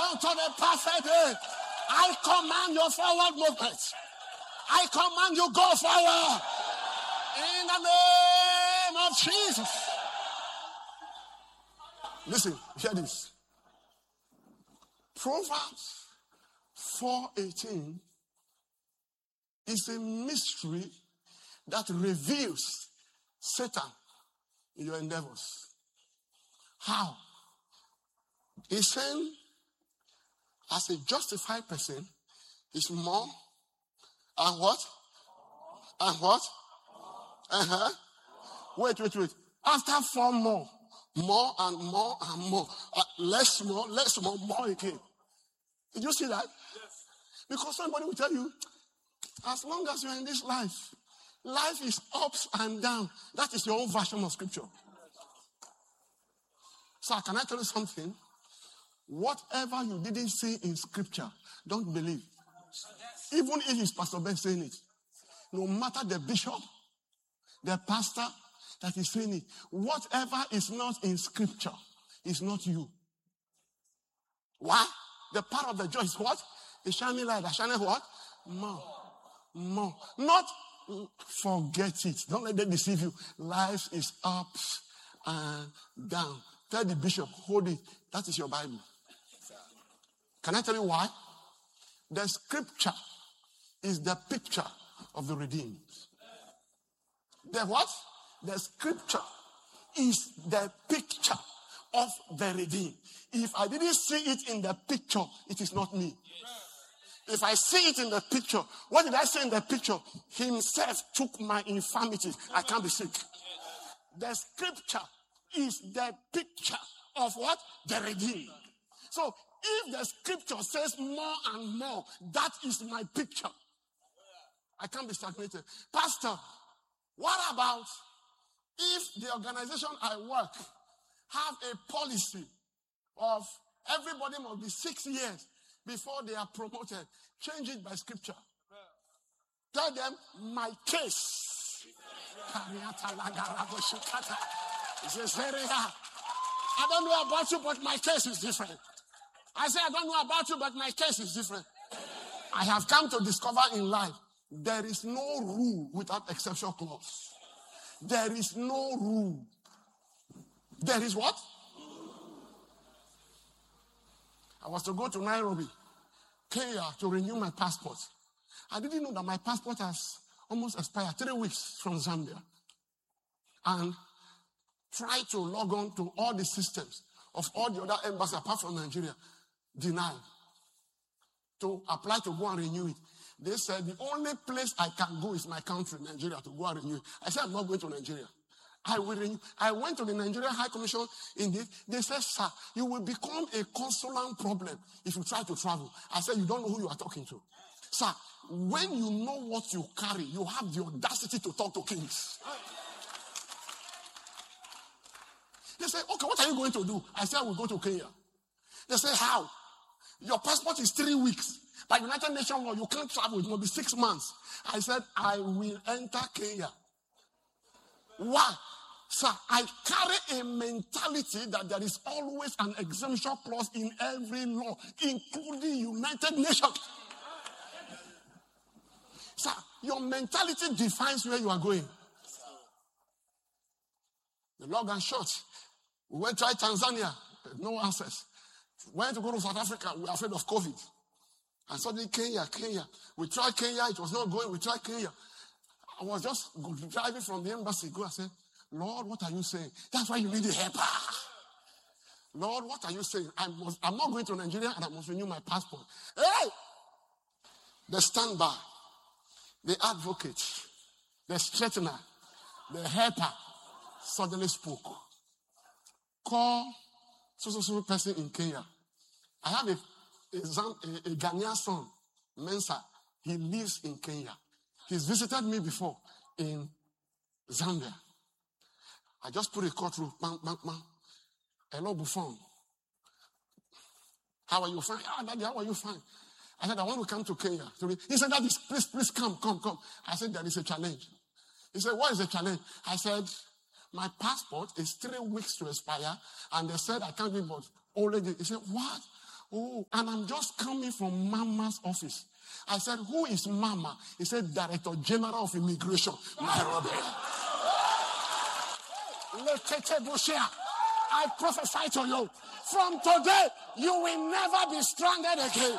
unto the perfect day. I command your forward movement. I command you go forward. In the name of Jesus. Listen, hear this. Proverbs 4:18 is a mystery that reveals Satan in your endeavors. How? He's saying, as a justified person, is more and what? And what? Wait. After 4 more and more and more. Less more again. Did you see that? Yes. Because somebody will tell you, as long as you're in this life, life is ups and down. That is your own version of scripture. So can I tell you something? Whatever you didn't see in scripture, don't believe. Even if it's Pastor Ben saying it. No matter the bishop, the pastor that is saying it, whatever is not in scripture is not you. Why? The power of the joy is what? The shining light. The shining what? More. Not forget it. Don't let them deceive you. Life is ups and down. Tell the bishop, hold it. That is your Bible. Can I tell you why? The scripture is the picture of the redeemed. The what? The scripture is the picture of the redeemed. If I didn't see it in the picture, it is not me. If I see it in the picture, what did I say in the picture? Himself took my infirmities. I can't be sick. The scripture is the picture of what? The redeemed. So if the scripture says more and more, that is my picture. I can't be stagnated. Pastor, what about if the organization I work have a policy of everybody must be 6 years before they are promoted? Change it by scripture. Tell them my case. I don't know about you, but my case is different. I say, I don't know about you, but my case is different. I have come to discover in life, there is no rule without exception clause. There is no rule. There is what? I was to go to Nairobi, Kenya, to renew my passport. I didn't know that my passport has almost expired 3 weeks from Zambia. And try to log on to all the systems of all the other embassies apart from Nigeria. Denied. To apply to go and renew it. They said the only place I can go is my country, Nigeria, to go and renew it. I said, I'm not going to Nigeria. I will renew. I went to the Nigerian High Commission in this. They said, sir, you will become a consular problem if you try to travel. I said, you don't know who you are talking to. Sir, when you know what you carry, you have the audacity to talk to kings. They said, okay, what are you going to do? I said, I will go to Kenya. They said, how? Your passport is 3 weeks. By United Nations law, you can't travel. It will be 6 months. I said, I will enter Kenya. Why? Sir, I carry a mentality that there is always an exemption clause in every law, including United Nations. Sir, your mentality defines where you are going. The long and short, we went to try Tanzania, no access. Went to go to South Africa, we were afraid of COVID. And suddenly Kenya. We tried Kenya, it was not going, we tried Kenya. I was just driving from the embassy, I said, Lord, what are you saying? That's why you need a helper. Lord, what are you saying? I'm not going to Nigeria and I must renew my passport. Hey! The standby, the advocate, the straightener, the helper suddenly spoke. Call so person in Kenya. I have a Ghanaian son, Mensa. He lives in Kenya. He's visited me before in Zambia. I just put a call through. Bang. Hello, Buffon. How are you? Fine. Daddy, how are you? Fine. I said, I want to come to Kenya. He said, Daddy, please come. I said, there is a challenge. He said, what is the challenge? I said, my passport is 3 weeks to expire, and they said I can't be but already. He said, what? Oh, and I'm just coming from Mama's office. I said, who is Mama? He said, Director General of Immigration, Nairobi. I prophesy to you, from today, you will never be stranded again.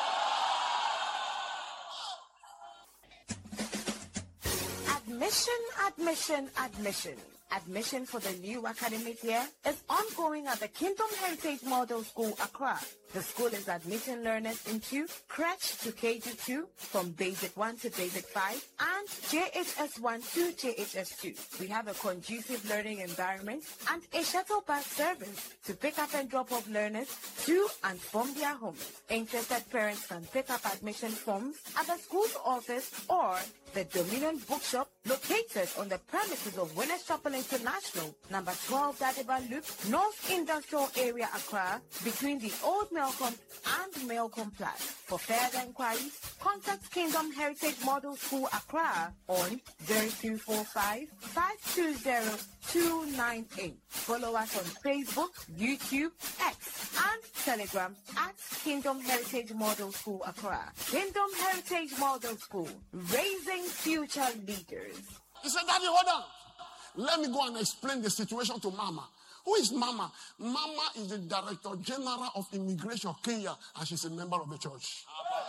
Admission, admission, admission. Admission for the new academic year is ongoing at the Kingdom Heritage Model School, Accra. The school is admitting learners into crèche to KG2, from Basic 1 to Basic 5, and JHS 1 to JHS 2. We have a conducive learning environment and a shuttle bus service to pick up and drop off learners to and from their homes. Interested parents can pick up admission forms at the school's office or the Dominion Bookshop located on the premises of Winners Chapel International, number 12 Dadiba Loop, North Industrial Area, Accra, between the Old Melcombe and Melcombe Plaza. For further inquiries, contact Kingdom Heritage Model School, Accra on 0245 520 298. Follow us on Facebook, YouTube, X, and Telegram at Kingdom Heritage Model School, Accra. Kingdom Heritage Model School, raising future leaders. He said, Daddy, hold on. Let me go and explain the situation to Mama. Who is Mama? Mama is the Director General of Immigration of Kenya, and she's a member of the church.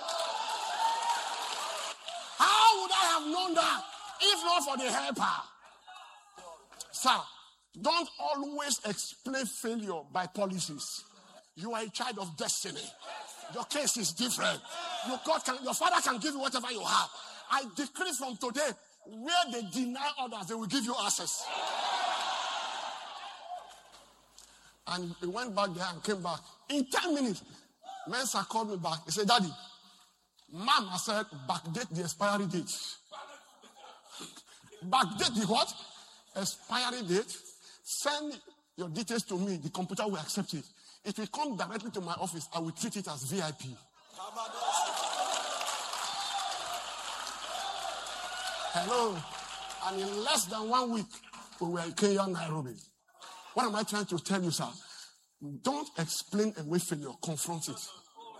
How would I have known that if not for the helper? Sir, don't always explain failure by policies. You are a child of destiny. Your case is different. Your father can give you whatever you have. I decree from today, where they deny others, they will give you access. And he went back there and came back. In 10 minutes, Mensa called me back. He said, Daddy, Mama said, backdate the expiry date. Backdate the what? Expiry date. Send your details to me. The computer will accept it. It will come directly to my office. I will treat it as VIP. Hello. And in less than 1 week, we were in Kenya, Nairobi. What am I trying to tell you, sir? Don't explain away failure. Confront it.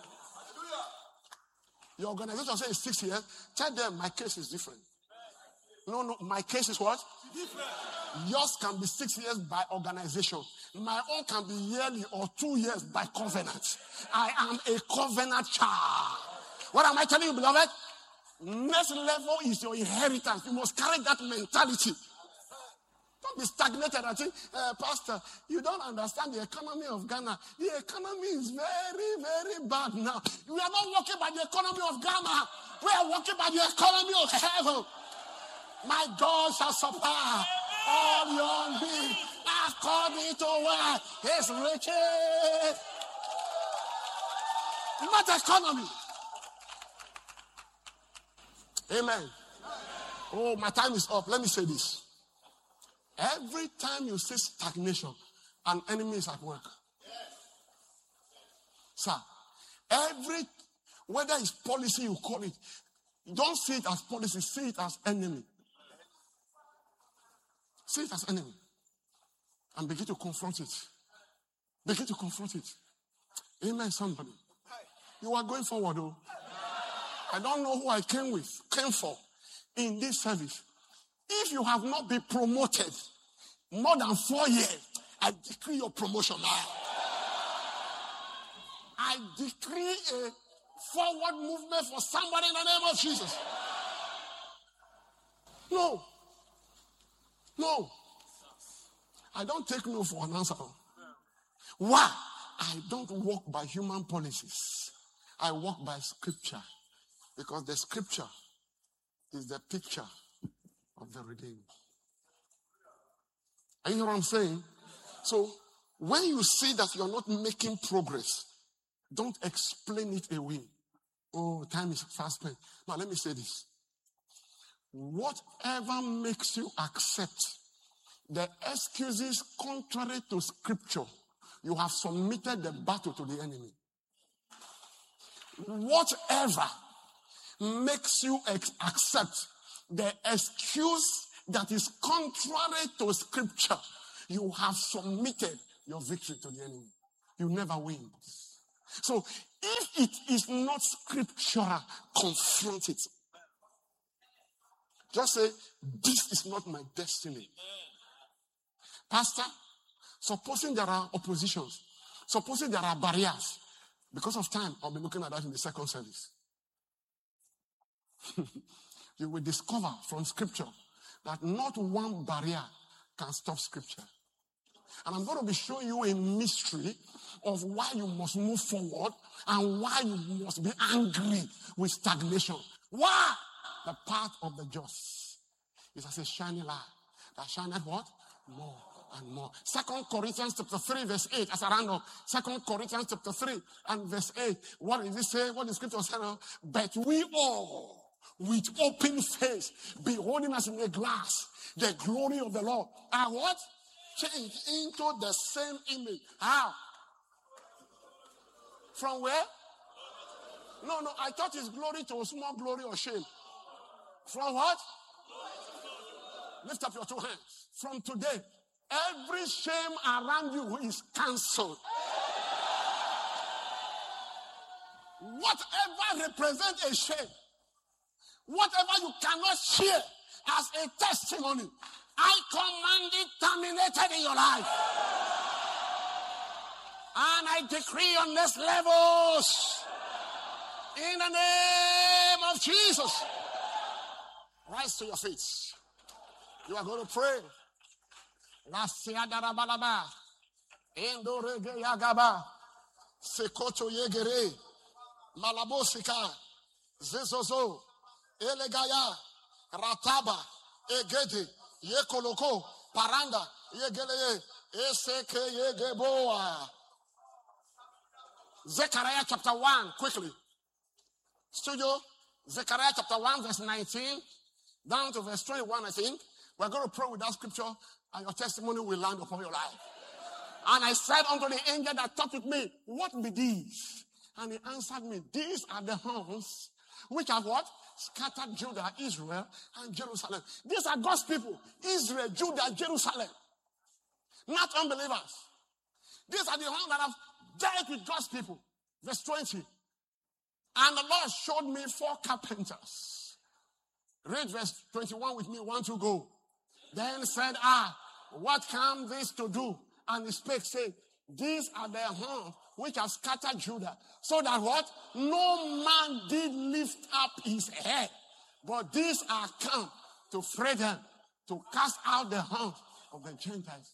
Your organization says it's 6 years. Tell them my case is different. No, my case is what? Different. Yours can be 6 years by organization. My own can be yearly or 2 years by covenant. I am a covenant child. What am I telling you, beloved? Next level is your inheritance. You must carry that mentality. Don't be stagnated. I think, Pastor, you don't understand the economy of Ghana. The economy is very, very bad now. We are not working by the economy of Ghana. We are working by the economy of heaven. My God shall supply all your needs according to what His riches. Not economy. Amen. Oh, my time is up. Let me say this. Every time you see stagnation, an enemy is at work. Sir, whether it's policy you call it, don't see it as policy, see it as enemy. See it as enemy. And begin to confront it. Begin to confront it. Amen, somebody. You are going forward, though. I don't know who I came for in this service. If you have not been promoted more than 4 years, I decree your promotion now. I decree a forward movement for somebody in the name of Jesus. No. I don't take no for an answer. Why? I don't walk by human policies. I walk by scripture. Because the scripture is the picture of the redeemed. Are you hear what I'm saying? So, when you see that you're not making progress, don't explain it away. Oh, time is fast spent. Now, let me say this. Whatever makes you accept the excuses contrary to scripture, you have submitted the battle to the enemy. Whatever makes you accept the excuse that is contrary to scripture, you have submitted your victory to the enemy. You never win. So if it is not scriptural, confront it. Just say, this is not my destiny. Pastor, supposing there are oppositions, supposing there are barriers, because of time, I'll be looking at that in the second service. You will discover from scripture that not one barrier can stop scripture. And I'm going to be showing you a mystery of why you must move forward and why you must be angry with stagnation. Why? The path of the just is as a shining light that shineth what? More and more. 2 Corinthians chapter 3 verse 8 as a random. 2 Corinthians chapter 3 and verse 8. What does it say? What the scripture says? But we all with open face beholding us in a glass the glory of the Lord are what? Changed into the same image. How? From where? No, I thought it's glory to small glory or shame. From what? Lift up your two hands. From today, every shame around you is cancelled. Whatever represents a shame, whatever you cannot share as a testimony, I command it terminated in your life. And I decree on next levels in the name of Jesus. Rise to your feet. You are going to pray. La siadarabalaba. Endorege yagaba. Sekoto yegere. Malabosika. Zezozo. Elegaya. Rataba. Egede. Yekoloko. Paranda. Yegele. Eseke yegeboa. Zechariah chapter 1. Quickly. Studio. Zechariah chapter 1 verse 19. Down to verse 21, I think. We're going to pray with that scripture and your testimony will land upon your life. And I said unto the angel that talked with me, what be these? And he answered me, these are the horns which have what? Scattered Judah, Israel, and Jerusalem. These are God's people. Israel, Judah, Jerusalem. Not unbelievers. These are the horns that have dealt with God's people. Verse 20. And the Lord showed me 4 carpenters. Read verse 21 with me, 1 to go. Then said I, what come this to do? And he spake, saying, these are the horns which have scattered Judah. So that what? No man did lift up his head. But these are come to fray them, to cast out the horns of the Gentiles.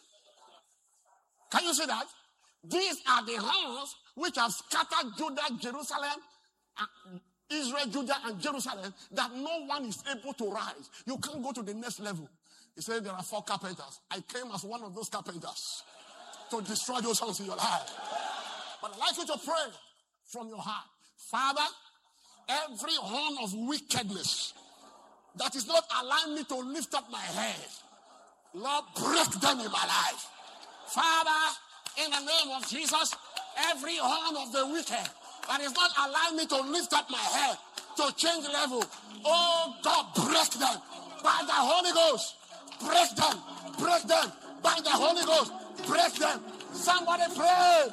Can you see that? These are the horns which have scattered Judah, Jerusalem, Israel, Judah, and Jerusalem, that no one is able to rise. You can't go to the next level. He said there are 4 carpenters. I came as one of those carpenters to destroy those horns in your life. But I'd like you to pray from your heart. Father, every horn of wickedness that is not allowing me to lift up my head, Lord, break them in my life. Father, in the name of Jesus, every horn of the wicked that is not allowing me to lift up my head, to change level, oh God, break them by the Holy Ghost. Break them by the Holy Ghost. Break them. Somebody pray.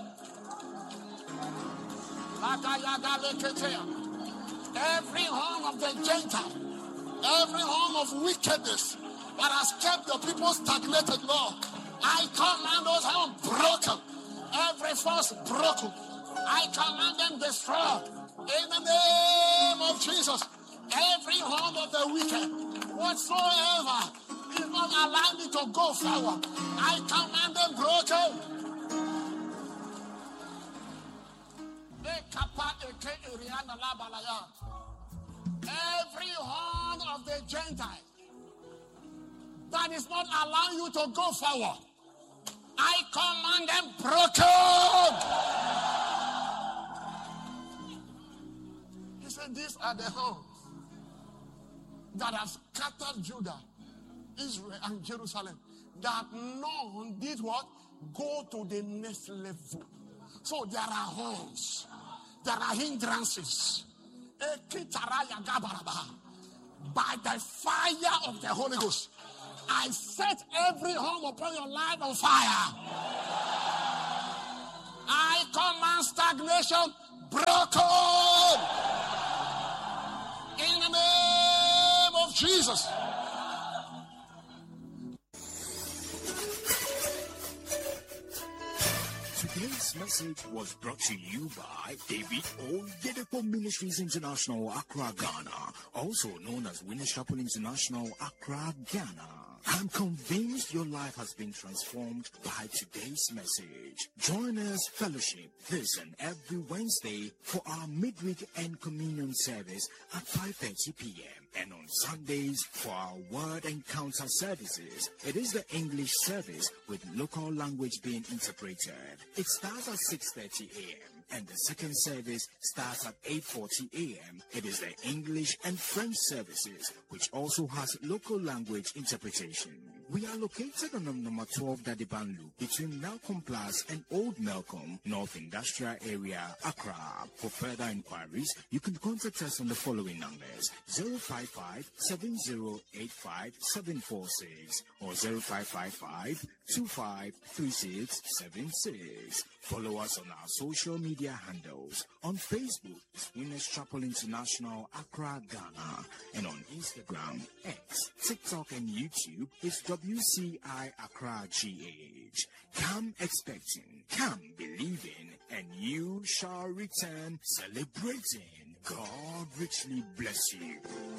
Every horn of the Gentile, every horn of wickedness that has kept the people stagnated, Lord, I command those horns broken. Every force broken. I command them destroyed. In the name of Jesus. Every horn of the wicked, whatsoever is not allowing me to go forward, I command them broken. Every horn of the Gentile that is not allowing you to go forward, I command them broken. He said, these are the horns that have scattered Judah, Israel, and Jerusalem, that none did what? Go to the next level. So there are horns, there are hindrances. By the fire of the Holy Ghost, I set every horn upon your life on fire. I command stagnation broken. In the name of Jesus. Today's message was brought to you by David Oyedepo Ministries International, Accra, Ghana, also known as Winners Chapel International, Accra, Ghana. I'm convinced your life has been transformed by today's message. Join us fellowship this and every Wednesday for our midweek and communion service at 5:30 p.m. and on Sundays for our word encounter services. It is the English service with local language being interpreted. It starts at 6:30 a.m. and the second service starts at 8:40 a.m. It is the English and French services, which also has local language interpretation. We are located on number 12 Dadiban Loop between Malcolm Plus and Old Malcolm, North Industrial Area, Accra. For further inquiries, you can contact us on the following numbers: 055-7085-746 or 0555-253676. Follow us on our social media handles. On Facebook, it's Winners Chapel International, Accra, Ghana. And on Instagram, X, TikTok, and YouTube, it's WCI Accra GH. Come expecting, come believing, and you shall return celebrating. God richly bless you.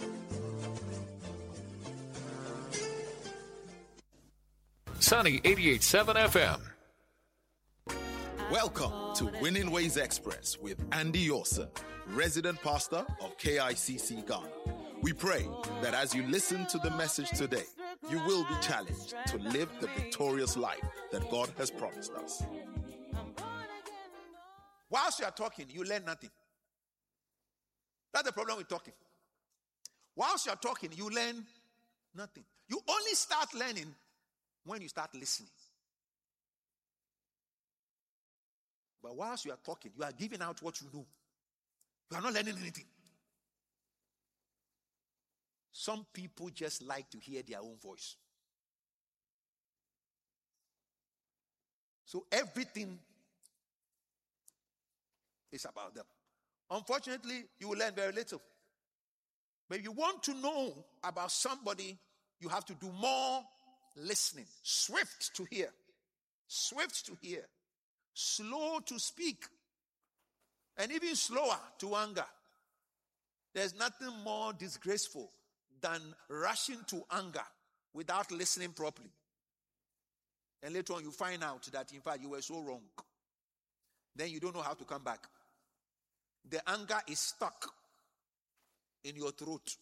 Sunny 88.7 FM. Welcome to Winning Ways Express with Andy Yorsa, resident pastor of KICC Ghana. We pray that as you listen to the message today, you will be challenged to live the victorious life that God has promised us. Whilst you are talking, you learn nothing. That's the problem with talking. Whilst you are talking, you learn nothing. You only start learning when you start listening. But whilst you are talking, you are giving out what you know. You are not learning anything. Some people just like to hear their own voice. So everything is about them. Unfortunately, you will learn very little. But if you want to know about somebody, you have to do more listening. Swift to hear. Swift to hear. Slow to speak. And even slower to anger. There's nothing more disgraceful than rushing to anger without listening properly. And later on you find out that in fact you were so wrong. Then you don't know how to come back. The anger is stuck in your throat.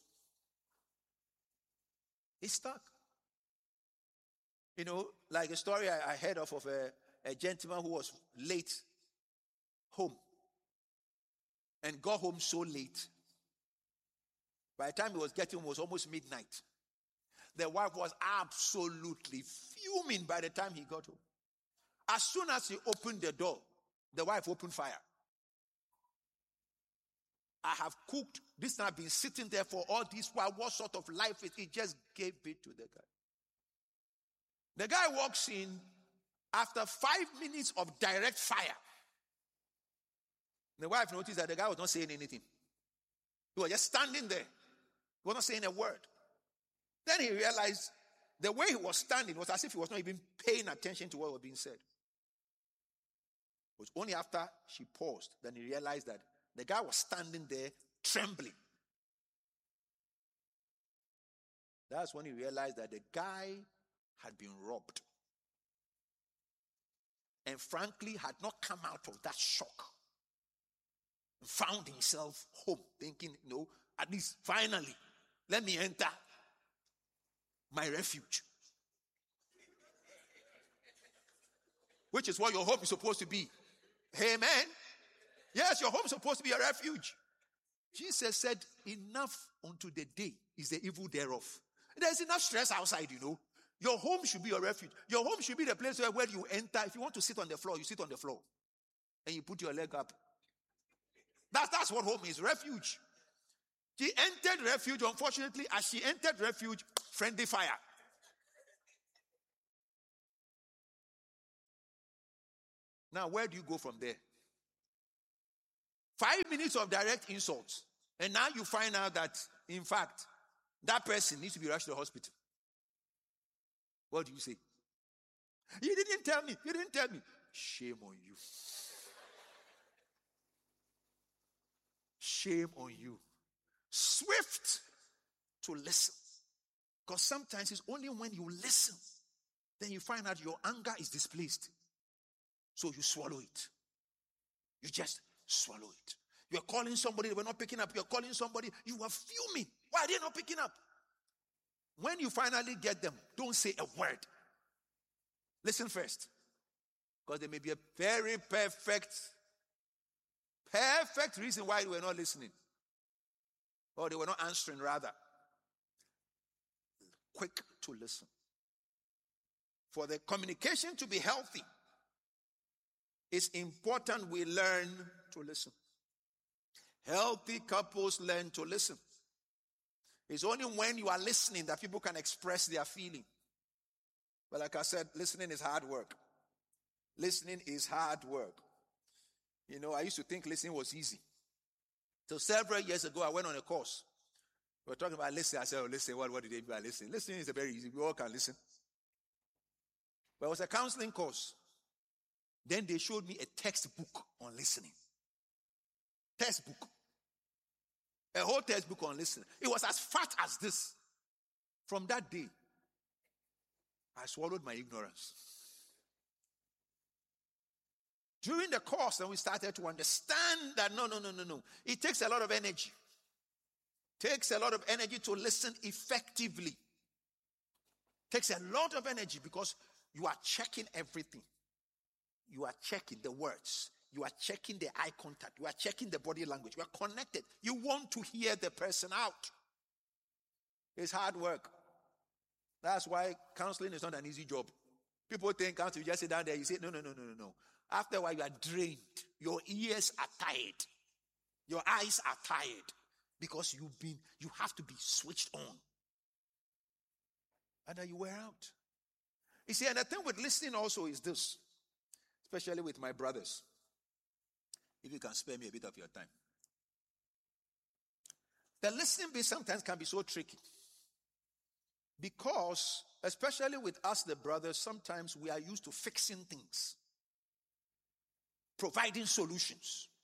It's stuck. You know, like a story I heard of a gentleman who was late home and got home so late. By the time he was getting home, it was almost midnight. The wife was absolutely fuming by the time he got home. As soon as he opened the door, the wife opened fire. I have cooked. This thing I've been sitting there for all this while. What sort of life is it? He just gave it to the guy. The guy walks in after 5 minutes of direct fire. The wife noticed that the guy was not saying anything. He was just standing there. He was not saying a word. Then he realized the way he was standing was as if he was not even paying attention to what was being said. It was only after she paused that he realized that the guy was standing there trembling. That's when he realized that the guy had been robbed. And frankly, had not come out of that shock. Found himself home thinking, at least finally, let me enter my refuge. Which is what your home is supposed to be. Amen. Yes, your home is supposed to be a refuge. Jesus said, enough unto the day is the evil thereof. There's enough stress outside, Your home should be your refuge. Your home should be the place where you enter. If you want to sit on the floor, you sit on the floor. And you put your leg up. That's what home is, refuge. She entered refuge. Unfortunately, as she entered refuge, friendly fire. Now, where do you go from there? 5 minutes of direct insults. And now you find out that, in fact, that person needs to be rushed to the hospital. What do you say? You didn't tell me. You didn't tell me. Shame on you. Shame on you. Swift to listen. Because sometimes it's only when you listen, then you find out your anger is displaced. So you swallow it. You just swallow it. You're calling somebody, they were not picking up. You're calling somebody, you are fuming. Why are they not picking up? When you finally get them, don't say a word. Listen first. Because there may be a very perfect reason why they were not listening. Or they were not answering, rather. Quick to listen. For the communication to be healthy, it's important we learn to listen. Healthy couples learn to listen. It's only when you are listening that people can express their feeling. But like I said, listening is hard work. Listening is hard work. You know, I used to think listening was easy. So several years ago, I went on a course. We were talking about listening. I said, oh, listen, what did they mean by listening? Listening is very easy. We all can listen. But it was a counseling course. Then they showed me a textbook on listening. Textbook. A whole textbook on listening. It was as fat as this. From that day, I swallowed my ignorance. During the course, then we started to understand that no. It takes a lot of energy. It takes a lot of energy to listen effectively. It takes a lot of energy because you are checking everything. You are checking the words. You are checking the eye contact. You are checking the body language. You are connected. You want to hear the person out. It's hard work. That's why counseling is not an easy job. People think counseling, you just sit down there, you say, no. After a while, you are drained. Your ears are tired. Your eyes are tired. Because you have to be switched on. And then you wear out. You see, and the thing with listening also is this. Especially with my brothers. If you can spare me a bit of your time. The listening bit sometimes can be so tricky. Because, especially with us, the brothers, sometimes we are used to fixing things. Providing solutions.